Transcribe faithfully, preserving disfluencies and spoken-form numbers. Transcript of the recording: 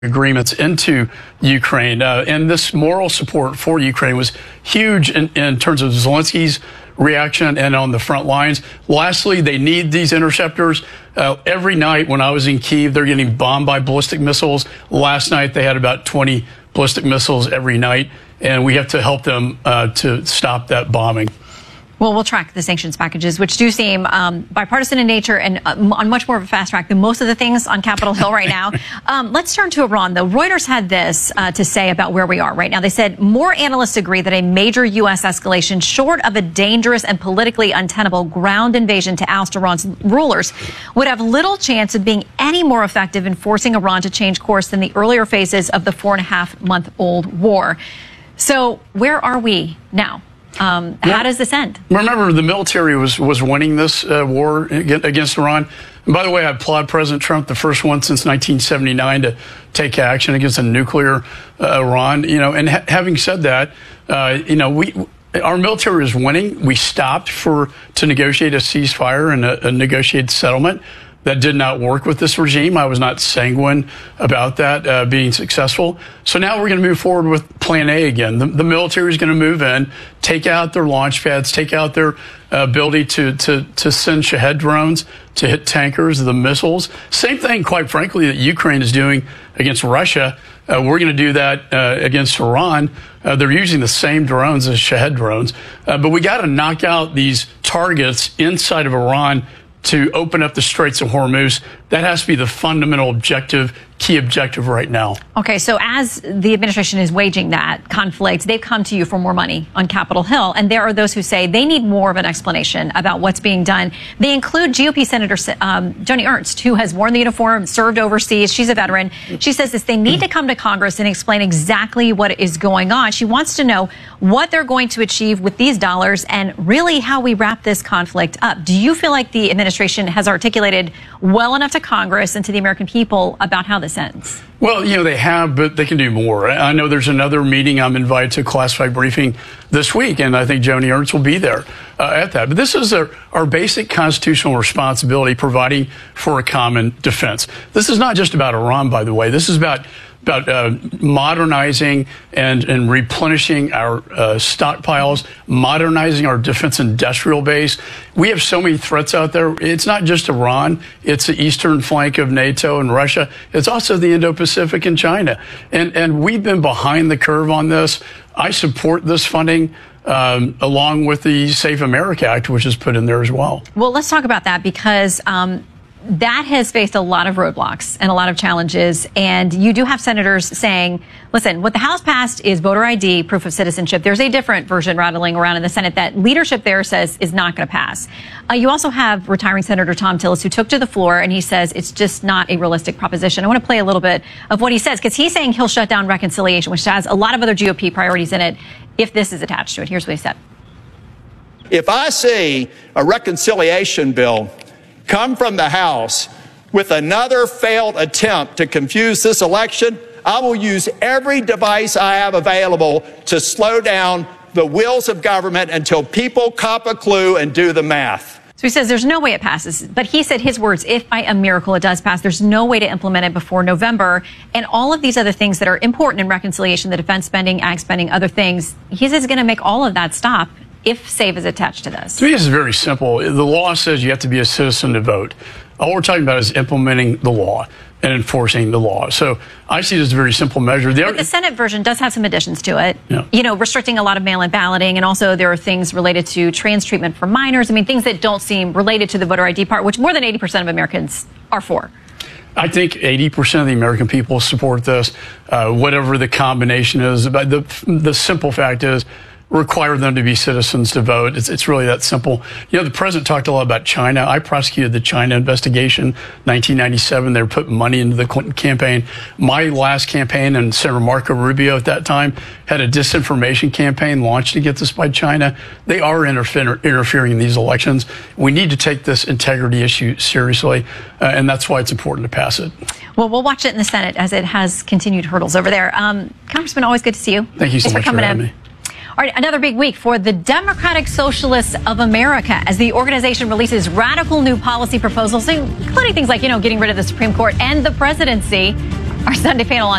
agreements into Ukraine. Uh, and this moral support for Ukraine was huge in, in terms of Zelensky's reaction and on the front lines. Lastly, they need these interceptors. Uh, every night when I was in Kyiv, they're getting bombed by ballistic missiles. Last night, they had about twenty ballistic missiles every night, and we have to help them uh, to stop that bombing. Well, we'll track the sanctions packages, which do seem um, bipartisan in nature and uh, on much more of a fast track than most of the things on Capitol Hill right now. Um, let's turn to Iran, though. Reuters had this uh, to say about where we are right now. They said more analysts agree that a major U S escalation, short of a dangerous and politically untenable ground invasion to oust Iran's rulers, would have little chance of being any more effective in forcing Iran to change course than the earlier phases of the four and a half month old war. So where are we now? Um, how well, does this end? Remember, the military was, was winning this uh, war against Iran. And by the way, I applaud President Trump, the first one since nineteen seventy-nine to take action against a nuclear uh, Iran. You know, and ha having said that, uh, you know, we our military is winning. We stopped for to negotiate a ceasefire and a, a negotiated settlement. That did not work with this regime. I was not sanguine about that uh, being successful. So now we're going to move forward with Plan A again. The, the military is going to move in, take out their launch pads, take out their uh, ability to, to, to send Shahed drones to hit tankers, the missiles. Same thing, quite frankly, that Ukraine is doing against Russia. Uh, we're going to do that uh, against Iran. Uh, they're using the same drones as Shahed drones. Uh, but we got to knock out these targets inside of Iran to open up the Straits of Hormuz. That has to be the fundamental objective, key objective right now. Okay, so as the administration is waging that conflict, they've come to you for more money on Capitol Hill, and there are those who say they need more of an explanation about what's being done. They include G O P Senator um, Joni Ernst, who has worn the uniform, served overseas. She's a veteran. She says this: they need to come to Congress and explain exactly what is going on. She wants to know what they're going to achieve with these dollars and really how we wrap this conflict up. Do you feel like the administration has articulated well enough to Congress and to the American people about how this ends? Well, you know, they have, but they can do more. I know there's another meeting. I'm invited to a classified briefing this week, and I think Joni Ernst will be there uh, at that. But this is our, our basic constitutional responsibility, providing for a common defense. This is not just about Iran, by the way. This is about about uh, modernizing and, and replenishing our uh, stockpiles, modernizing our defense industrial base. We have so many threats out there. It's not just Iran. It's the eastern flank of NATO and Russia. It's also the Indo-Pacific and China. And, and we've been behind the curve on this. I support this funding. Um, along with the Safe America Act, which is put in there as well. Well, let's talk about that, because um, that has faced a lot of roadblocks and a lot of challenges. And you do have senators saying, listen, what the House passed is voter I D, proof of citizenship. There's a different version rattling around in the Senate that leadership there says is not going to pass. Uh, you also have retiring Senator Thom Tillis, who took to the floor, and he says it's just not a realistic proposition. I want to play a little bit of what he says, because he's saying he'll shut down reconciliation, which has a lot of other G O P priorities in it, if this is attached to it. Here's what he said. If I see a reconciliation bill come from the House with another failed attempt to confuse this election, I will use every device I have available to slow down the wheels of government until people cop a clue and do the math. So he says there's no way it passes. But he said his words, if by a miracle it does pass, there's no way to implement it before November. And all of these other things that are important in reconciliation, the defense spending, ag spending, other things, he says he's going to make all of that stop if SAVE is attached to this. To me, this is very simple. The law says you have to be a citizen to vote. All we're talking about is implementing the law and enforcing the law. So I see this as a very simple measure. The, but the Senate version does have some additions to it. Yeah. You know, restricting a lot of mail-in balloting, and also there are things related to trans treatment for minors. I mean, things that don't seem related to the voter I D part, which more than eighty percent of Americans are for. I think eighty percent of the American people support this, uh, whatever the combination is. But the, the simple fact is, require them to be citizens to vote. It's, it's really that simple. You know, the president talked a lot about China. I prosecuted the China investigation, nineteen ninety-seven. They were putting money into the Clinton campaign. My last campaign, and Senator Marco Rubio at that time, had a disinformation campaign launched against us by China. They are interfere, interfering in these elections. We need to take this integrity issue seriously, uh, and that's why it's important to pass it. Well, we'll watch it in the Senate as it has continued hurdles over there. Um, Congressman, always good to see you. Thank you so Thanks much for coming for having in. me. All right, another big week for the Democratic Socialists of America as the organization releases radical new policy proposals, including things like, you know, getting rid of the Supreme Court and the presidency. Our Sunday panel on